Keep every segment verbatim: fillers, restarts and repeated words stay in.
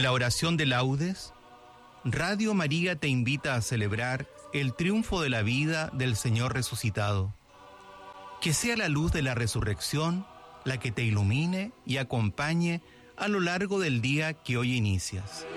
la oración de laudes, Radio María te invita a celebrar el triunfo de la vida del Señor resucitado. Que sea la luz de la resurrección la que te ilumine y acompañe a lo largo del día que hoy inicias.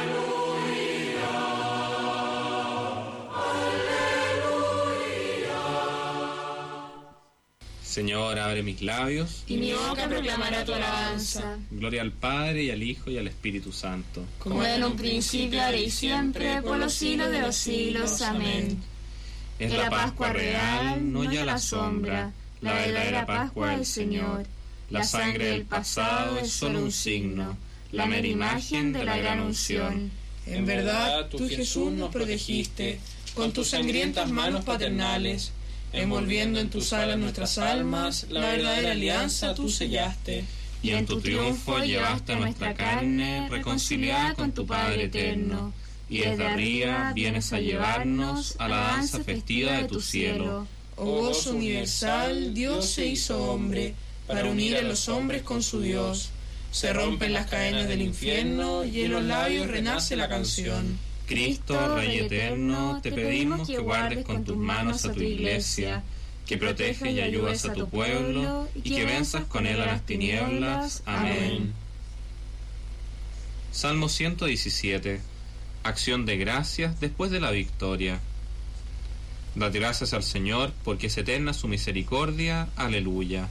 Señor, abre mis labios, y mi boca proclamará tu alabanza. Gloria al Padre, y al Hijo, y al Espíritu Santo. Como en un principio, ahora y siempre, por los siglos de los siglos. Amén. Es la Pascua real, no ya la sombra, la verdadera Pascua del Señor. La sangre del pasado es solo un signo, la mera imagen de la gran unción. En verdad, tú, Jesús, nos protegiste con tus sangrientas manos paternales, envolviendo en tus alas nuestras almas, la verdadera alianza tú sellaste. Y en tu triunfo llevaste a nuestra carne reconciliada con tu Padre eterno, y desde arriba vienes a llevarnos a la danza festiva de tu cielo. Oh gozo universal, Dios se hizo hombre para unir a los hombres con su Dios. Se rompen las cadenas del infierno y en los labios renace la canción. Cristo, Rey eterno, te pedimos que guardes con tus manos a tu iglesia, que proteges y ayudas a tu pueblo y que venzas con él a las tinieblas. Amén. Salmo ciento diecisiete. Acción de gracias después de la victoria. Dad gracias al Señor, porque es eterna su misericordia. Aleluya.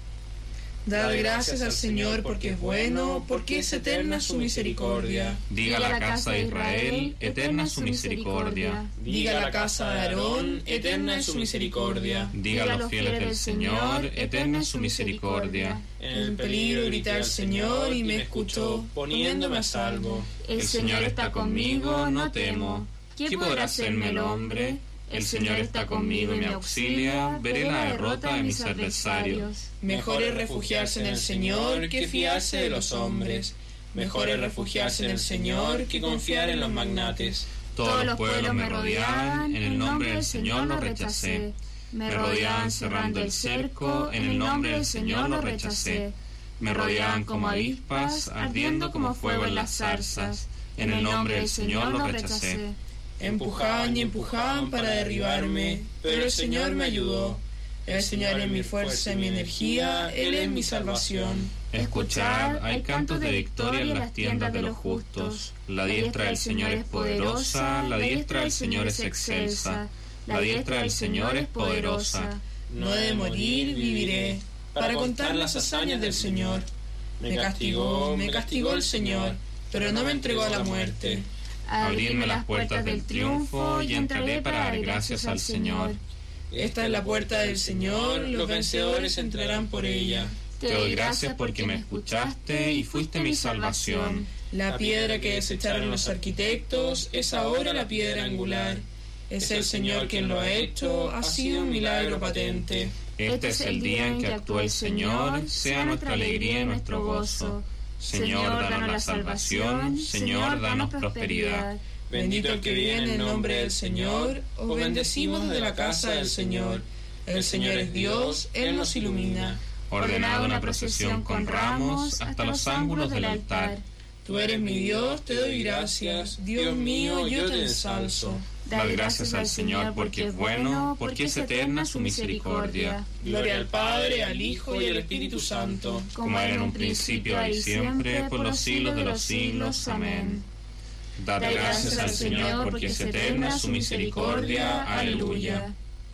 Dad gracias al Señor, porque es bueno, porque es eterna su misericordia. Diga la casa de Israel, eterna su misericordia. Diga la casa de Aarón, eterna es su misericordia. Diga a los fieles del Señor, eterna es su misericordia. En el peligro grité al Señor y me escuchó, poniéndome a salvo. El Señor está conmigo, no temo. ¿Qué podrá hacerme el hombre? El Señor está conmigo y me auxilia, veré la derrota de mis adversarios. Mejor es refugiarse en el Señor que fiarse de los hombres. Mejor es refugiarse en el Señor que confiar en los magnates. Todos los pueblos me rodeaban, en el nombre del Señor los rechacé. Me rodeaban cerrando el cerco, en el nombre del Señor los rechacé. Me rodeaban como avispas, ardiendo como fuego en las zarzas. En el nombre del Señor los rechacé. Empujaban y empujaban para derribarme, pero el Señor me ayudó. El Señor es mi fuerza y mi energía, Él es mi salvación. Escuchad, hay cantos de victoria en las tiendas de los justos. La diestra del Señor es poderosa, la diestra del Señor es excelsa, la diestra del Señor es poderosa. No he de morir, viviré, para contar las hazañas del Señor. Me castigó, me castigó el Señor, pero no me entregó a la muerte. Abridme las puertas del triunfo y entraré para dar gracias al Señor. Esta es la puerta del Señor, los vencedores entrarán por ella. Te doy gracias porque me escuchaste y fuiste mi salvación. La piedra que desecharon los arquitectos es ahora la piedra angular. Es el Señor quien lo ha hecho, ha sido un milagro patente. Este es el día en que actuó el Señor, sea nuestra alegría y nuestro gozo. Señor, danos la salvación, Señor, danos prosperidad. Bendito el que viene en el nombre del Señor, os bendecimos desde la casa del Señor. El Señor es Dios, Él nos ilumina. Ordenad una procesión con ramos hasta los ángulos del altar. Tú eres mi Dios, te doy gracias, Dios mío, yo te ensalzo. Dad gracias al Señor porque es bueno, porque es eterna su misericordia. Gloria al Padre, al Hijo y al Espíritu Santo, como era en un principio, ahora y siempre, por los siglos de los siglos. Amén. Dad gracias al Señor porque es eterna su misericordia. Aleluya.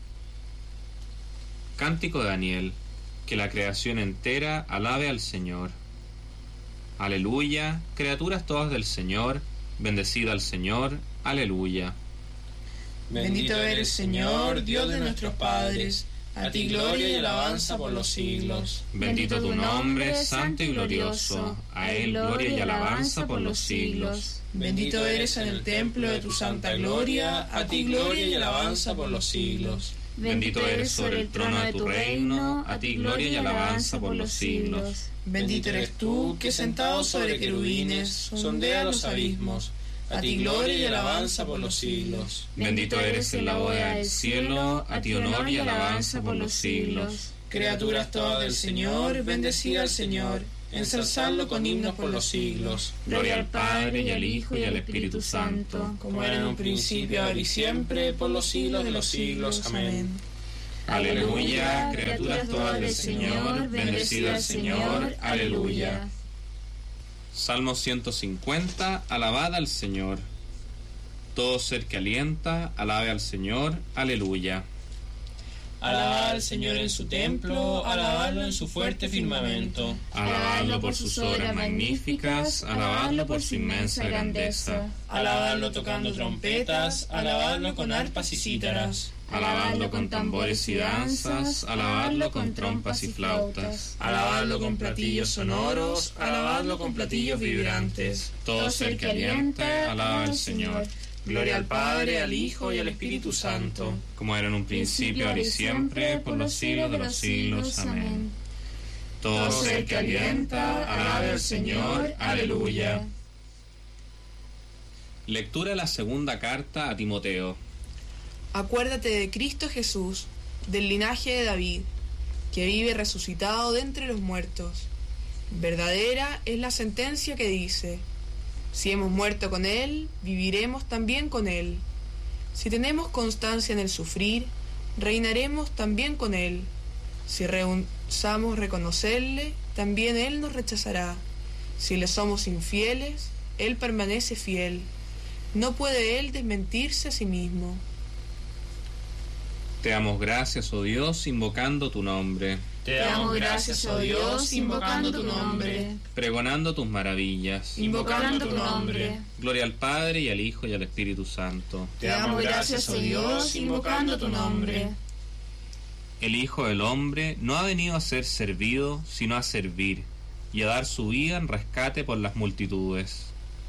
Cántico de Daniel. Que la creación entera alabe al Señor. Aleluya. Criaturas todas del Señor, bendecida al Señor. Aleluya. Bendito eres, Señor, Dios de nuestros padres, a ti gloria y alabanza por los siglos. Bendito tu nombre, santo y glorioso, a él gloria y alabanza por los siglos. Bendito eres en el templo de tu santa gloria, a ti gloria y alabanza por los siglos. Bendito eres sobre el trono de tu reino, a ti gloria y alabanza por los siglos. Bendito eres tú, que sentado sobre querubines, sondea los abismos, a ti gloria y alabanza por los siglos. Bendito eres en la bóveda del cielo, a ti honor y alabanza por los siglos. Criaturas todas del Señor, bendecida al Señor. ensalzadlo con himnos por los siglos. Gloria al Padre, y al Hijo, y al Espíritu Santo, como era en un principio, ahora y siempre, por los siglos de los siglos. Amén. Aleluya, criaturas todas del Señor, bendecida el Señor. Aleluya. Salmo ciento cincuenta, alabad al Señor. Todo ser que alienta, alabe al Señor. Aleluya. Alabad al Señor en su templo, alabadlo en su fuerte firmamento. Alabadlo por sus obras magníficas, alabadlo por su inmensa grandeza. Alabadlo tocando trompetas, alabadlo con arpas y cítaras. Alabadlo con tambores y danzas, alabadlo con trompas y flautas. Alabadlo con platillos sonoros, alabadlo con platillos vibrantes. Todo ser que alienta, alaba al Señor. Gloria al Padre, al Hijo y al Espíritu Santo, como era en un principio, ahora y siempre, por los siglos de los siglos. Amén. Todo ser que alienta, alabe al Señor. Aleluya. Lectura de la segunda carta a Timoteo. Acuérdate de Cristo Jesús, del linaje de David, que vive resucitado de entre los muertos. Verdadera es la sentencia que dice: si hemos muerto con Él, viviremos también con Él. Si tenemos constancia en el sufrir, reinaremos también con Él. Si rehusamos reconocerle, también Él nos rechazará. Si le somos infieles, Él permanece fiel. No puede Él desmentirse a sí mismo. Te damos gracias, oh Dios, invocando tu nombre. Te damos gracias, oh Dios, invocando tu nombre. Pregonando tus maravillas. Invocando tu nombre. Gloria al Padre, y al Hijo, y al Espíritu Santo. Te damos gracias, oh Dios, invocando tu nombre. El Hijo del Hombre no ha venido a ser servido, sino a servir, y a dar su vida en rescate por las multitudes.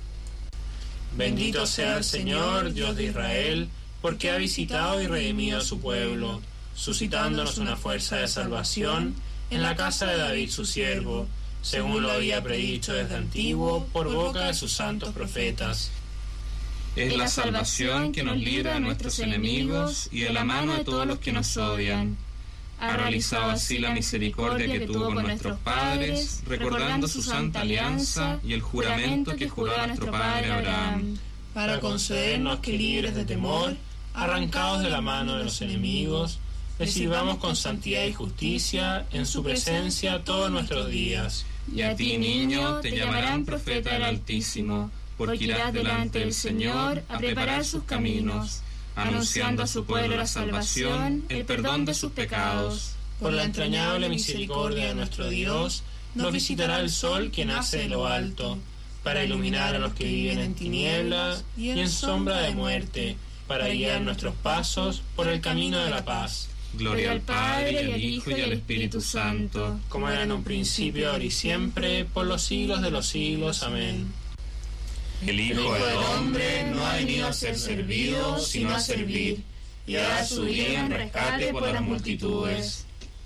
Bendito sea el Señor, Dios de Israel, porque ha visitado y redimido a su pueblo, suscitándonos una fuerza de salvación en la casa de David su siervo, según lo había predicho desde antiguo por boca de sus santos profetas. Es la salvación que nos libra de nuestros enemigos y de la mano de todos los que nos odian. Ha realizado así la misericordia que tuvo con nuestros padres, recordando su santa alianza y el juramento que juró a nuestro padre Abraham, para concedernos que, libres de temor, arrancados de la mano de los enemigos, le sirvamos con santidad y justicia en su presencia todos nuestros días. Y a ti, niño, te llamarán profeta del Altísimo, porque irás delante del Señor a preparar sus caminos, anunciando a su pueblo la salvación, el perdón de sus pecados. Por la entrañable misericordia de nuestro Dios, nos visitará el sol que nace de lo alto, para iluminar a los que viven en tinieblas y en sombra de muerte, para guiar nuestros pasos por el camino de la paz. Gloria al Padre, y al Hijo, y al Espíritu Santo, como era en un principio, ahora y siempre, por los siglos de los siglos. Amén. El Hijo del Hombre no ha venido a ser servido, sino a servir, y a dar su vida en rescate por las multitudes.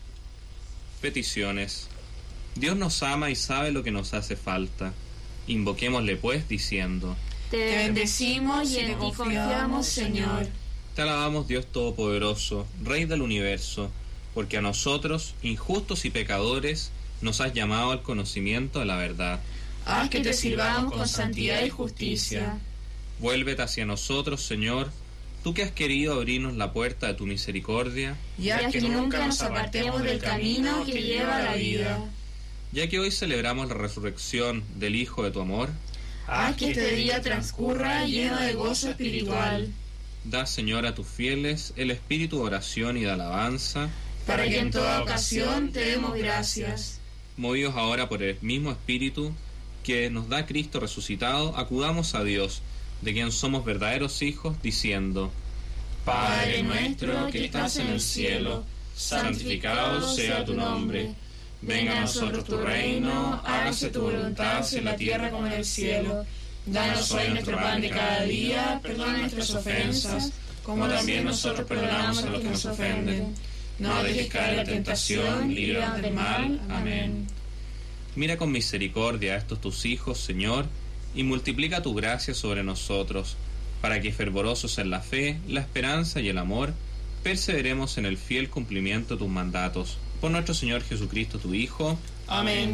Peticiones. Dios nos ama y sabe lo que nos hace falta. Invoquémosle pues diciendo: Te bendecimos y en ti confiamos, Señor. Te alabamos, Dios Todopoderoso, Rey del universo, porque a nosotros, injustos y pecadores, nos has llamado al conocimiento de la verdad. Haz que te sirvamos con santidad y justicia. Vuélvete hacia nosotros, Señor, tú que has querido abrirnos la puerta de tu misericordia, y haz que nunca nos apartemos del camino que lleva a la vida. Ya que hoy celebramos la resurrección del Hijo de tu amor, haz que este día transcurra lleno de gozo espiritual. Da, Señor, a tus fieles el espíritu de oración y de alabanza, para que en toda ocasión te demos gracias. Movidos ahora por el mismo espíritu que nos da Cristo resucitado, acudamos a Dios, de quien somos verdaderos hijos, diciendo: Padre nuestro que estás en el cielo, santificado sea tu nombre. Venga a nosotros tu reino, hágase tu voluntad en la tierra como en el cielo. Danos hoy nuestro pan de cada día, perdona nuestras ofensas, como también nosotros perdonamos a los que nos ofenden. No dejes caer la tentación, líbranos del mal. Amén. Mira con misericordia a estos tus hijos, Señor, y multiplica tu gracia sobre nosotros, para que, fervorosos en la fe, la esperanza y el amor, perseveremos en el fiel cumplimiento de tus mandatos. Por nuestro Señor Jesucristo, tu Hijo. Amén.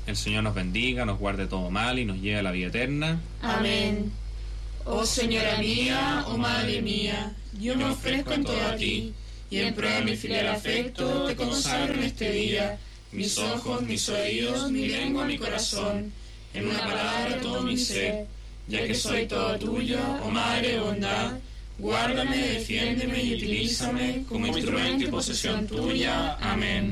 El Señor nos bendiga, nos guarde todo mal y nos lleve a la vida eterna. Amén. Oh Señora mía, oh Madre mía, yo me ofrezco en todo a ti, y en prueba de mi filial afecto te consagro en este día mis ojos, mis oídos, mi lengua, mi corazón, en una palabra todo mi ser, ya que soy todo tuyo, oh Madre de bondad. Guárdame, defiéndeme y utilízame como instrumento y posesión tuya. Amén.